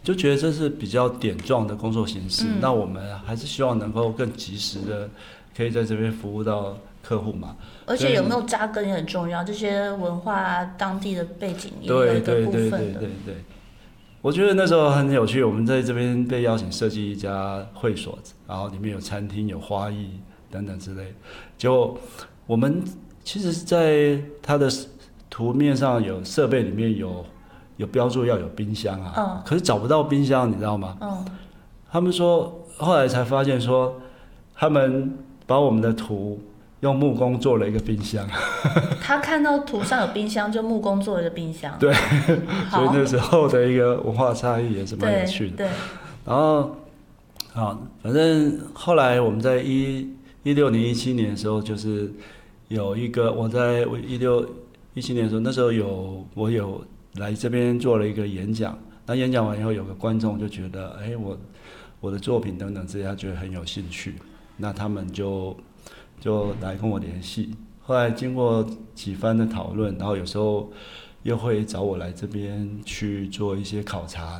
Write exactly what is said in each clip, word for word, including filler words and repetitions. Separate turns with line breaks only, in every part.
就觉得这是比较点状的工作形式，
嗯、
那我们还是希望能够更及时的可以在这边服务到客户嘛。
而且有没有扎根也很重要，这些文化当地的背景也有一个部分的。
对对对对对对。我觉得那时候很有趣，我们在这边被邀请设计一家会所，然后里面有餐厅、有花艺等等之类。就我们其实，在它的图面上有设备里面有有标注要有冰箱啊，
嗯、
可是找不到冰箱，你知道吗？
嗯、
他们说后来才发现说，他们把我们的图用木工做了一个冰箱。
他看到图上有冰箱，就木工做了一个冰箱。
对，所以那时候的一个文化差异也是蛮有趣的。
对。对
然后，好，反正后来我们在一一六年、一七年的时候，就是有一个我在一六一七年的时候，那时候有我有来这边做了一个演讲。那演讲完以后，有个观众就觉得，哎，我我的作品等等这些，他觉得很有兴趣，那他们就就来跟我联系。后来经过几番的讨论，然后有时候又会找我来这边去做一些考察，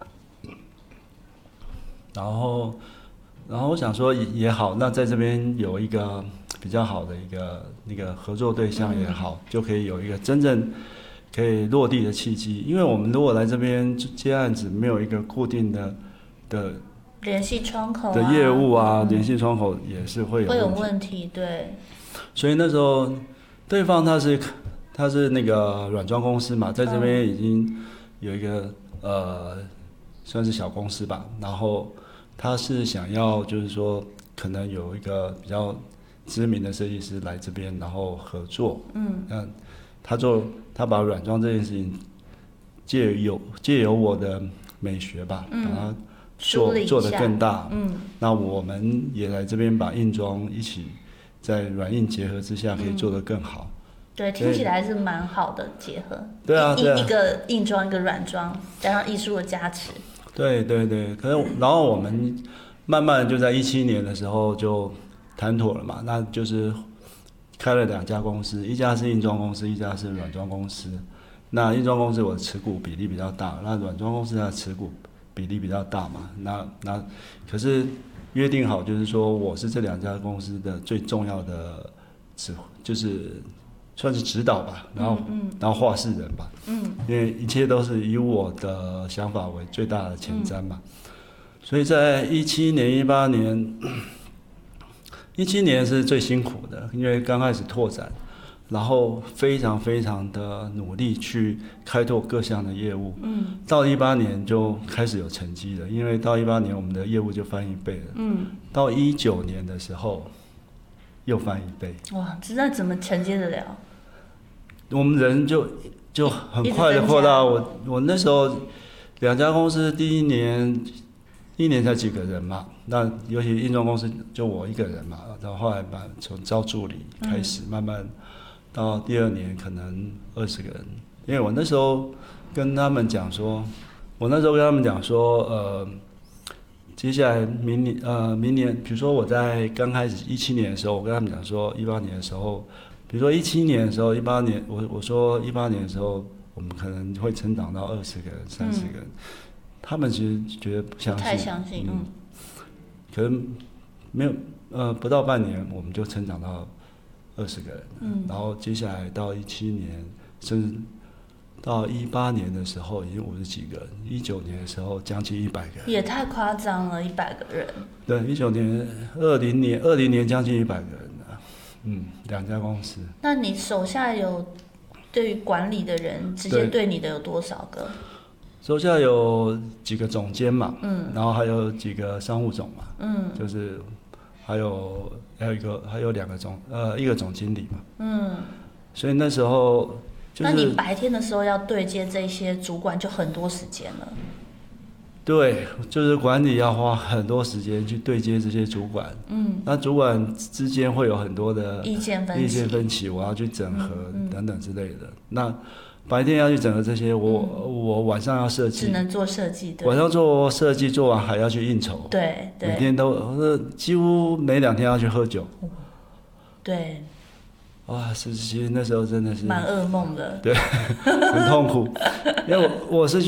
然后，然后我想说也好，那在这边有一个比较好的一个那个合作对象也好，就可以有一个真正可以落地的契机。因为我们如果来这边接案子，没有一个固定的的
联系窗口、啊、
的业务啊，联系窗口也是会有
会有问题，对。
所以那时候，对方他是他是那个软装公司嘛，在这边已经有一个呃算是小公司吧，然后他是想要就是说可能有一个比较知名的设计师来这边，然后合作，
嗯，
那他做他把软装这件事情借由借由我的美学吧，
嗯、
把它做做得更大，
嗯，
那我们也来这边把硬装一起。在软硬结合之下，可以做得更好。
嗯、对，听起来是蛮好的结合。
对啊，
一
对啊，
一个硬装，一个软装，加上艺术的加持。
对对对，可是然后我们慢慢就在一七年的时候就谈妥了嘛，那就是开了两家公司，一家是硬装公司，一家是软装公司。那硬装公司我的持股比例比较大，那软装公司它的持股比例比较大嘛，那那可是。约定好就是说，我是这两家公司的最重要的指，就是算是指导吧，然后、
嗯嗯、
然后话事人吧，
嗯，
因为一切都是以我的想法为最大的前瞻嘛，嗯、所以在一七年、一八年，一七年是最辛苦的，因为刚开始拓展。然后非常非常的努力去开拓各项的业务，
嗯，
到一八年就开始有成绩了，因为到一八年我们的业务就翻一倍了，
嗯，
到一九年的时候又翻一倍，
哇，这那怎么承接得了？
我们人就就很快的扩大，我我那时候两家公司第一年一年才几个人嘛，那尤其硬装公司就我一个人嘛，然后后来把从招助理开始慢慢。到第二年可能二十个人，因为我那时候跟他们讲说，我那时候跟他们讲说，呃，接下来明年呃明年，比如说我在刚开始一七年的时候，我跟他们讲说，一八年的时候，比如说一七年的时候，一八年我我说一八年的时候，我们可能会成长到二十个人、三十个人，嗯、他们其实觉得不相信，
不太相信，嗯，
可能没有呃不到半年，我们就成长到。二十个人，
嗯，
然后接下来到一七年，甚至到一八年的时候，已经五十几个人；一九年的时候，将近一百个人，
也太夸张了，一百个人。
对，一九年、二零年、二零年将近一百个人了，嗯，两家公司。
那你手下有对于管理的人，直接对你的有多少个？
手下有几个总监嘛，
嗯，
然后还有几个商务总嘛，
嗯，
就是。还有还有一个还有两个总呃一个总经理嘛，
嗯，
所以那时候就是，
那你白天的时候要对接这些主管就很多时间了。
对，就是管理要花很多时间去对接这些主管，嗯，那主管之间会有很多的
意见分歧，
意见分歧，我要去整合等等之类的。
嗯嗯、
那白天要去整合这些，我、嗯、我晚上要设计，
只能做设计，对，
晚上做设计做完还要去应酬，
对对，
每天都几乎每两天要去喝酒，
对，
哇，是其实那时候真的是
蛮噩梦的，
对，很痛苦，因为我我是